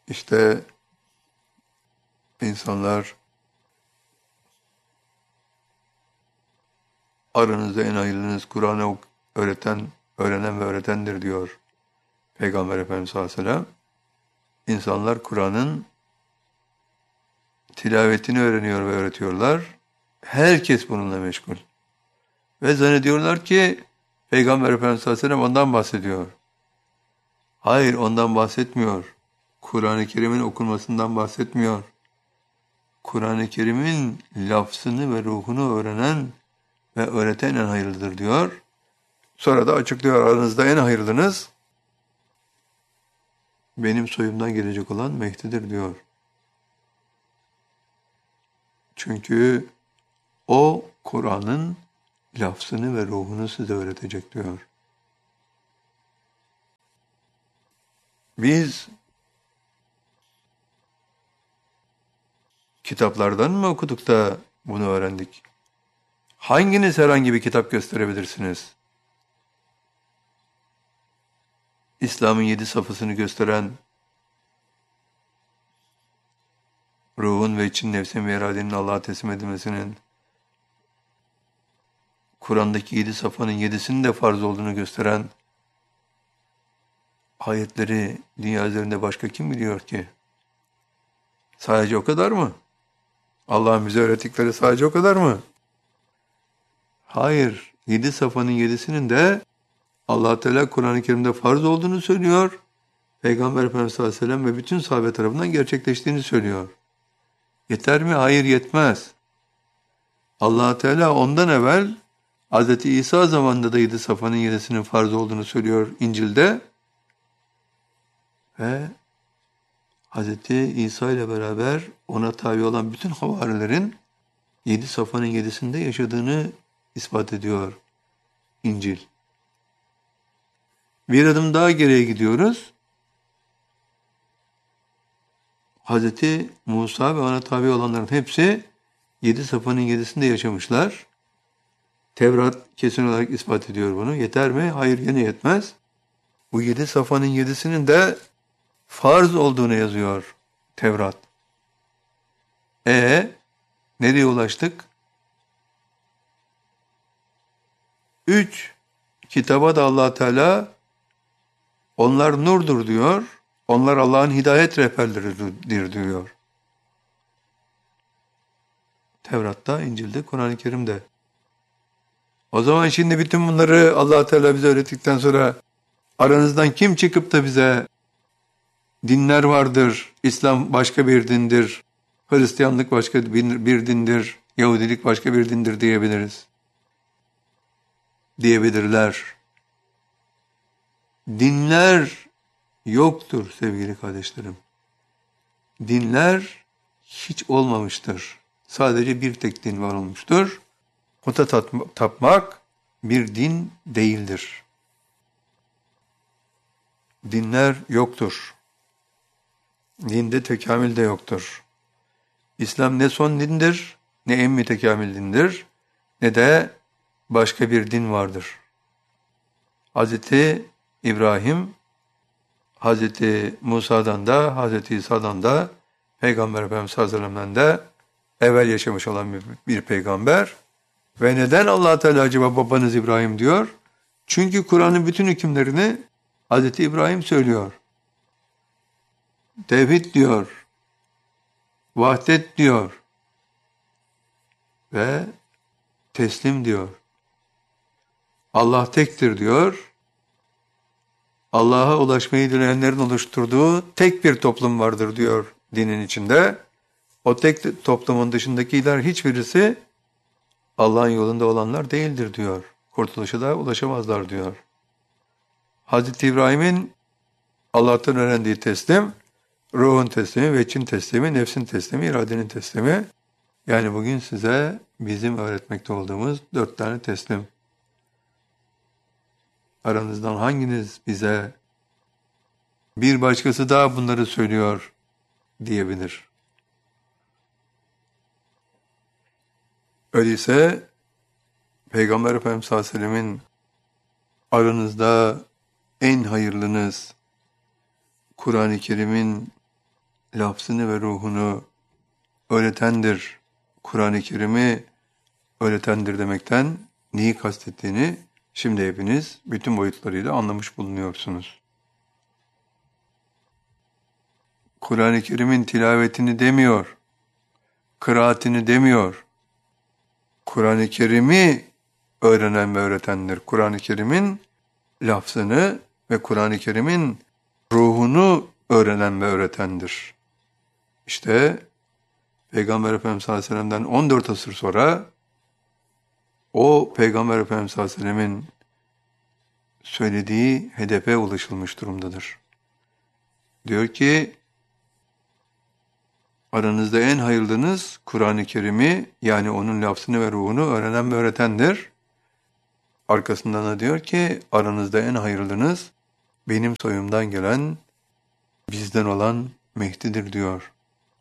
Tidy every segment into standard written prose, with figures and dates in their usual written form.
İşte insanlar aranızda en hayırlınız Kur'an'ı öğrenen ve öğretendir diyor Peygamber Efendimiz sallallahu aleyhi ve sellem. İnsanlar Kur'an'ın tilavetini öğreniyor ve öğretiyorlar. Herkes bununla meşgul. Ve zannediyorlar ki Peygamber Efendimiz sallallahu aleyhi ve sellem ondan bahsediyor. Hayır, ondan bahsetmiyor. Kur'an-ı Kerim'in okunmasından bahsetmiyor. Kur'an-ı Kerim'in lafzını ve ruhunu öğrenen ve öğreten en hayırlıdır diyor. Sonra da açıklıyor, aranızda en hayırlınız benim soyumdan gelecek olan Mehdi'dir diyor. Çünkü o Kur'an'ın lafzını ve ruhunu size öğretecek diyor. Biz kitaplardan mı okuduk da bunu öğrendik? Hanginiz herhangi bir kitap gösterebilirsiniz? İslam'ın 7 safhasını gösteren, ruhun ve için nefsin ve iradenin Allah'a teslim edilmesinin, Kur'an'daki 7 safhanın 7'sinin de farz olduğunu gösteren ayetleri dünya üzerinde başka kim biliyor ki? Sadece o kadar mı? Allah'ın bize öğrettikleri sadece o kadar mı? Hayır, 7 safhanın 7'sinin de Allah Teala Kur'an-ı Kerim'de farz olduğunu söylüyor. Peygamber Efendimiz sallallahu aleyhi ve sellem ve bütün sahabe tarafından gerçekleştiğini söylüyor. Yeter mi? Hayır, yetmez. Allah Teala ondan evvel Hz. İsa zamanında da 7 safhanın 7'sinin farz olduğunu söylüyor İncil'de. Ve Hz. İsa ile beraber ona tabi olan bütün havarilerin 7 safhanın 7'sinde yaşadığını ispat ediyor İncil. Bir adım daha geriye gidiyoruz. Hz. Musa ve ona tabi olanların hepsi 7 safhanın 7'sinde yaşamışlar. Tevrat kesin olarak ispat ediyor bunu. Yeter mi? Hayır, yine yetmez. Bu 7 safhanın 7'sinin de farz olduğunu yazıyor Tevrat. Nereye ulaştık? 3 kitaba da Allah Teala onlar nurdur diyor. Onlar Allah'ın hidayet rehberleridir diyor. Tevrat'ta, İncil'de, Kur'an-ı Kerim'de. O zaman şimdi bütün bunları Allah Teala bize öğrettikten sonra aranızdan kim çıkıp da bize dinler vardır, İslam başka bir dindir, Hristiyanlık başka bir dindir, Yahudilik başka bir dindir diyebilirler. Dinler yoktur sevgili kardeşlerim. Dinler hiç olmamıştır. Sadece bir tek din var olmuştur. Puta tapmak bir din değildir. Dinler yoktur. Dinde tekamül de yoktur. İslam ne son dindir, ne en mütekamil dindir, ne de başka bir din vardır. Hz. İbrahim, Hz. Musa'dan da, Hz. İsa'dan da, Peygamber Efendimiz sallallahu aleyhi ve sellem'den de evvel yaşamış olan bir peygamber. Ve neden Allah Teala acaba babanız İbrahim diyor? Çünkü Kur'an'ın bütün hükümlerini Hz. İbrahim söylüyor. Tevhid diyor, vahdet diyor ve teslim diyor. Allah tektir diyor. Allah'a ulaşmayı dileyenlerin oluşturduğu tek bir toplum vardır diyor dinin içinde. O tek toplumun dışındakiler hiçbirisi Allah'ın yolunda olanlar değildir diyor. Kurtuluşa da ulaşamazlar diyor. Hazreti İbrahim'in Allah'tan öğrendiği teslim, ruhun teslimi, veçin teslimi, nefsin teslimi, iradenin teslimi. Yani bugün size bizim öğretmekte olduğumuz 4 tane teslim. Aranızdan hanginiz bize bir başkası daha bunları söylüyor diyebilir? Öyleyse Peygamber Efendimiz sallallahu aleyhi ve sellemin aranızda en hayırlınız, Kur'an-ı Kerim'in lafzını ve ruhunu öğretendir. Kur'an-ı Kerim'i öğretendir demekten neyi kastettiğini şimdi hepiniz bütün boyutlarıyla anlamış bulunuyorsunuz. Kur'an-ı Kerim'in tilavetini demiyor, kıraatini demiyor. Kur'an-ı Kerim'i öğrenen ve öğretendir. Kur'an-ı Kerim'in lafzını ve Kur'an-ı Kerim'in ruhunu öğrenen ve öğretendir. İşte Peygamber Efendimiz sallallahu aleyhi ve sellem'den 14 asır sonra o Peygamber Efendimiz sallallahu aleyhi ve sellem'in söylediği hedefe ulaşılmış durumdadır. Diyor ki, aranızda en hayırlınız Kur'an-ı Kerim'i, yani onun lafzını ve ruhunu öğrenen ve öğretendir. Arkasından da diyor ki, aranızda en hayırlınız benim soyumdan gelen, bizden olan Mehdi'dir diyor.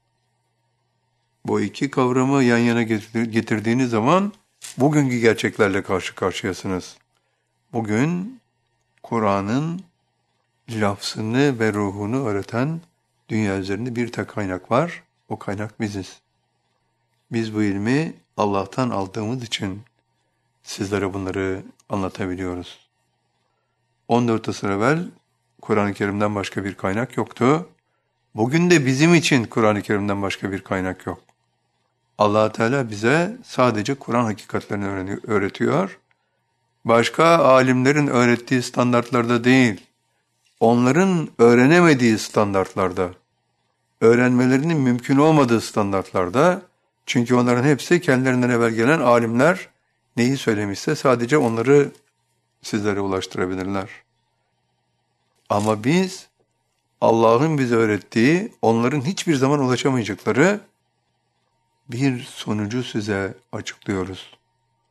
Bu iki kavramı yan yana getirdiğiniz zaman bugünkü gerçeklerle karşı karşıyasınız. Bugün Kur'an'ın lafzını ve ruhunu öğreten dünya üzerinde bir tek kaynak var. O kaynak biziz. Biz bu ilmi Allah'tan aldığımız için sizlere bunları anlatabiliyoruz. 14 asır evvel Kur'an-ı Kerim'den başka bir kaynak yoktu. Bugün de bizim için Kur'an-ı Kerim'den başka bir kaynak yok. Allah Teala bize sadece Kur'an hakikatlerini öğretiyor. Başka alimlerin öğrettiği standartlarda değil, onların öğrenemediği standartlarda, öğrenmelerinin mümkün olmadığı standartlarda, çünkü onların hepsi kendilerinden evvel gelen alimler neyi söylemişse sadece onları sizlere ulaştırabilirler. Ama biz Allah'ın bize öğrettiği, onların hiçbir zaman ulaşamayacakları bir sonucu size açıklıyoruz.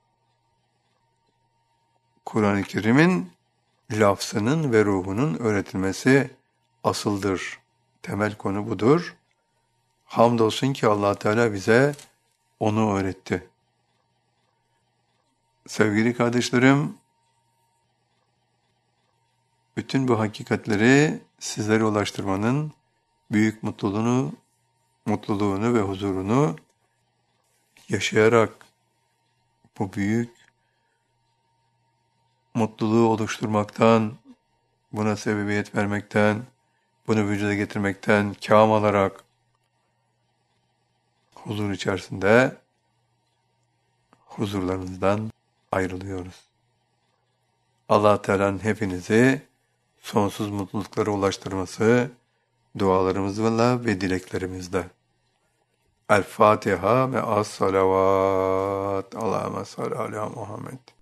Kur'an-ı Kerim'in lafzının ve ruhunun öğretilmesi asıldır. Temel konu budur. Hamdolsun ki Allah Teala bize onu öğretti. Sevgili kardeşlerim, bütün bu hakikatleri sizlere ulaştırmanın büyük mutluluğunu ve huzurunu yaşayarak bu büyük mutluluğu oluşturmaktan, buna sebebiyet vermekten, bunu vücuda getirmekten kâm alarak huzur içerisinde huzurlarınızdan ayrılıyoruz. Allah Teala'nın hepinizi sonsuz mutluluklara ulaştırması dualarımızla ve dileklerimizle. El Fatiha ve as-salavat. Allahümme salli ala Muhammed.